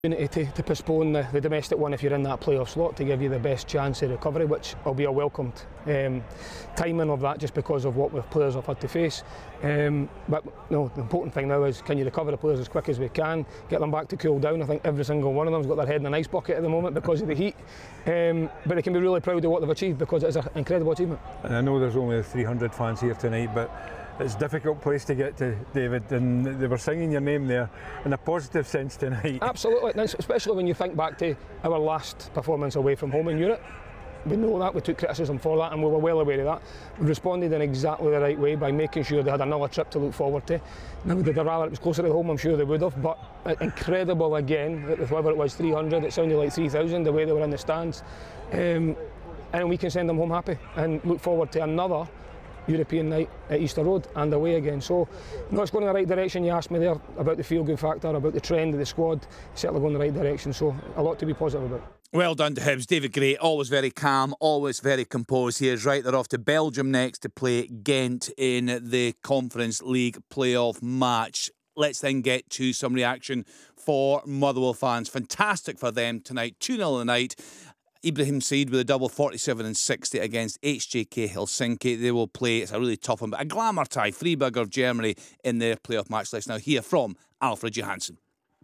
To postpone the domestic one if you're in that playoff slot to give you the best chance of recovery, which will be a welcomed timing of that just because of what the players have had to face. But no, the important thing now is can you recover the players as quick as we can, get them back to cool down. I think every single one of them's got their head in an ice bucket at the moment because of the heat, but they can be really proud of what they've achieved because it is an incredible achievement. And I know there's only 300 fans here tonight, but it's a difficult place to get to, David, and they were singing your name there in a positive sense tonight. Absolutely, especially when you think back to our last performance away from home in Europe. We know that, we took criticism for that and we were well aware of that. We responded in exactly the right way by making sure they had another trip to look forward to. Now did they rather it was closer to home, I'm sure they would have, but incredible again, whether it was 300, it sounded like 3,000 the way they were in the stands. And we can send them home happy and look forward to another European night at Easter Road and away again. So, no, it's going in the right direction. You asked me there about the feel-good factor, about the trend of the squad. Certainly going in the right direction, so a lot to be positive about. Well done to Hibs. David Gray, always very calm, always very composed. He is right. They're off to Belgium next to play Ghent in the Conference League playoff match. Let's then get to some reaction for Motherwell fans. Fantastic for them tonight. 2-0 the night. Ibrahim Said with a double 47 and 60 against HJK Helsinki. They will play, it's a really tough one, but a glamour tie, Freiburg of Germany in their playoff match. Let's now hear from Alfred Johansson.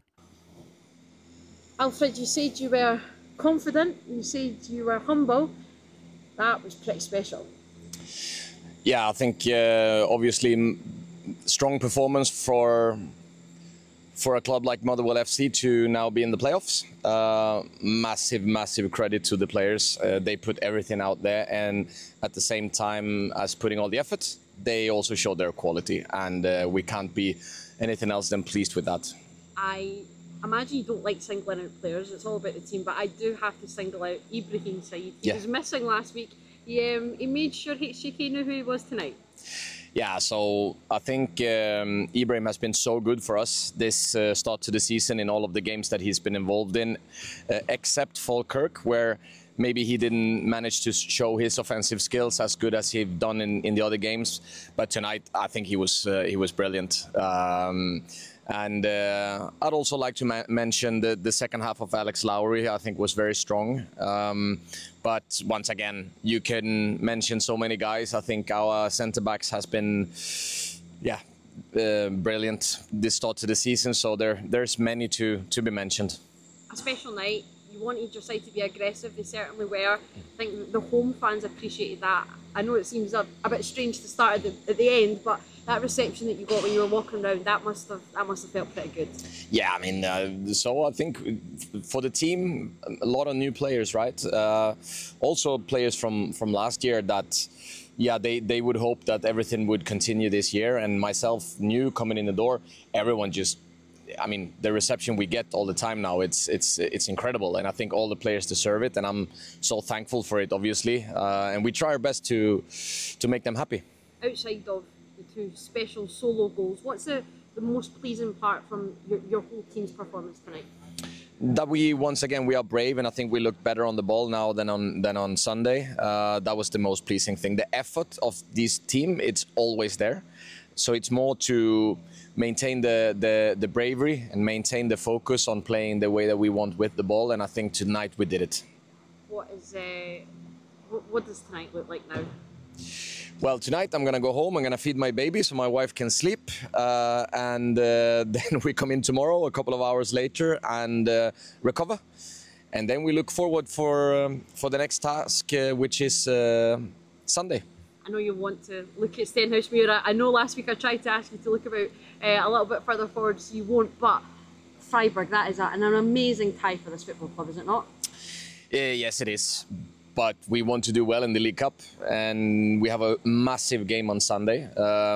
Alfred, you said you were confident, you said you were humble. That was pretty special. Yeah, I think obviously strong performance for a club like Motherwell FC to now be in the playoffs. Massive credit to the players. They put everything out there, and at the same time as putting all the effort, they also showed their quality, and we can't be anything else than pleased with that. I imagine you don't like singling out players, it's all about the team, but I do have to single out Ibrahim Said. He was missing last week. He made sure HJK knew who he was tonight. Yeah, so I think Ibrahim has been so good for us this start to the season in all of the games that he's been involved in, except Falkirk, where maybe he didn't manage to show his offensive skills as good as he'd done in the other games. But tonight, I think he was brilliant. And I'd also like to mention the second half of Alex Lowry, I think was very strong. But once again, you can mention so many guys. I think our centre-backs has been, brilliant this start to the season. So there's many to be mentioned. A special night. You wanted your side to be aggressive, they certainly were. I think the home fans appreciated that. I know it seems a bit strange to start at the end, but that reception that you got when you were walking around, that must have felt pretty good. Yeah, I mean, so I think for the team, a lot of new players, right? Also players from last year that, they would hope that everything would continue this year. And myself, new coming in the door, everyone just, the reception we get all the time now, it's incredible, and I think all the players deserve it, and I'm so thankful for it, obviously, and we try our best to make them happy. Outside of the two special solo goals, what's the most pleasing part from your whole team's performance tonight? That we are brave, and I think we look better on the ball now than on Sunday. That was the most pleasing thing. The effort of this team, it's always there, so it's more to maintain the bravery and maintain the focus on playing the way that we want with the ball, and I think tonight we did it. What does tonight look like now? Well, tonight I'm gonna go home, I'm gonna feed my baby so my wife can sleep, and then we come in tomorrow a couple of hours later and recover, and then we look forward for the next task, which is Sunday. I know you want to look at Stenhousemuir. I know last week I tried to ask you to look about a little bit further forward, so you won't, but Freiburg, that is an amazing tie for this football club, is it not? Yes, it is. But we want to do well in the League Cup, and we have a massive game on Sunday.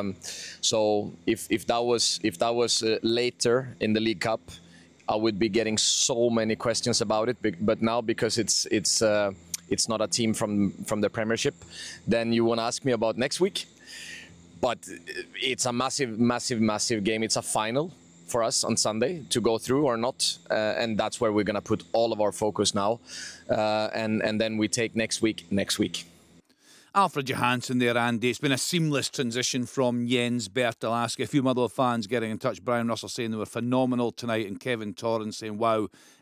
So if that was later in the League Cup, I would be getting so many questions about it. But now, because it's not a team from the Premiership, then you want to ask me about next week. But it's a massive game. It's a final for us on Sunday to go through or not, and that's where we're going to put all of our focus now, and then we take next week. Alfred Johansson there, Andy. It's been a seamless transition from Jens Bertolaski. A few Motherwell fans getting in touch. Brian Russell saying they were phenomenal tonight, and Kevin Torrance saying, wow,